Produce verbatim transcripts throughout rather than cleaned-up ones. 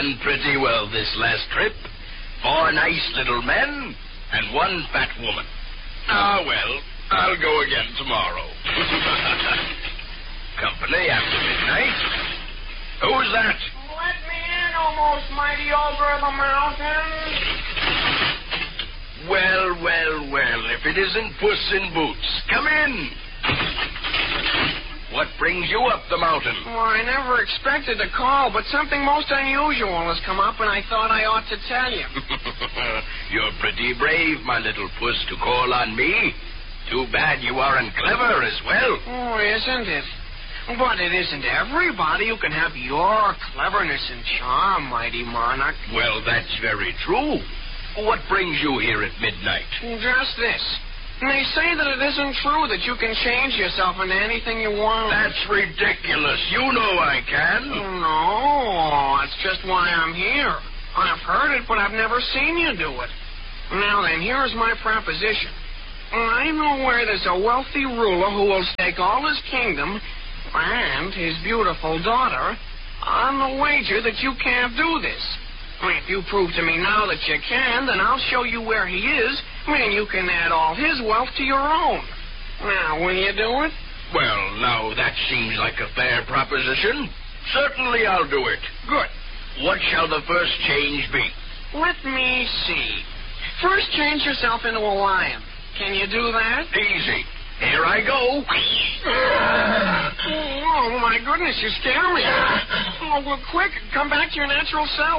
done pretty well this last trip. Four nice little men and one fat woman. Ah, well, I'll go again tomorrow. Company after midnight. Who's that? Let me in, almost mighty ogre of the mountain. Well, well, well, if it isn't Puss in Boots. Come in. What brings you up the mountain? Well, I never expected to call, but something most unusual has come up, and I thought I ought to tell you. You're pretty brave, my little puss, to call on me. Too bad you aren't clever as well. Oh, isn't it? But it isn't everybody who can have your cleverness and charm, mighty monarch. Well, that's very true. What brings you here at midnight? Just this. They say that it isn't true that you can change yourself into anything you want. That's ridiculous. You know I can. No, that's just why I'm here. I've heard it, but I've never seen you do it. Now then, here's my proposition. I know where there's a wealthy ruler who will stake all his kingdom and his beautiful daughter on the wager that you can't do this. If you prove to me now that you can, then I'll show you where he is, and you can add all his wealth to your own. Now, will you do it? Well, now, that seems like a fair proposition. Certainly I'll do it. Good. What shall the first change be? Let me see. First, change yourself into a lion. Can you do that? Easy. Here I go. Oh, my goodness, you scare me. Oh, well, quick, come back to your natural self.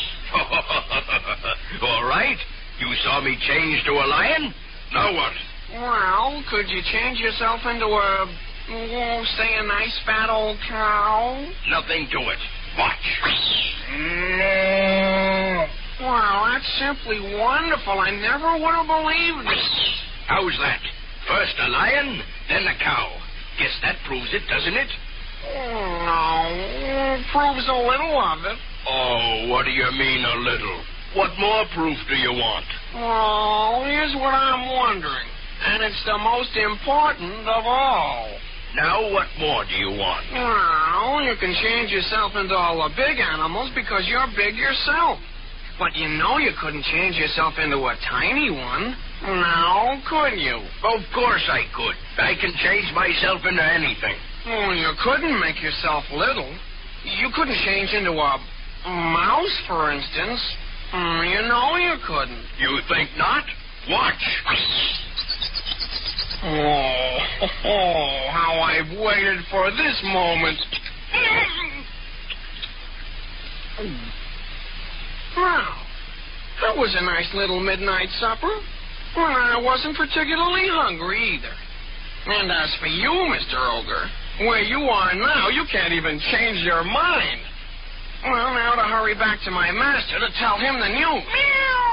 All right. You saw me change to a lion? Now what? Well, could you change yourself into a, oh, say, a nice fat old cow? Nothing to it. Watch. Wow, that's simply wonderful. I never would have believed it. How's that? First a lion, then a cow. Guess that proves it, doesn't it? Oh, no. Proves a little of it. Oh, what do you mean, a little? What more proof do you want? Oh, here's what I'm wondering. And it's the most important of all. Now, what more do you want? Well, you can change yourself into all the big animals because you're big yourself. But you know you couldn't change yourself into a tiny one. Now, could you? Of course I could. I can change myself into anything. Well, you couldn't make yourself little. You couldn't change into a mouse, for instance. You know you couldn't. You think not? Watch. Oh, oh, how I've waited for this moment. Wow, that was a nice little midnight supper. Well, I wasn't particularly hungry either. And as for you, Mister Ogre, where you are now, you can't even change your mind. Well, now to hurry back to my master to tell him the news. Meow!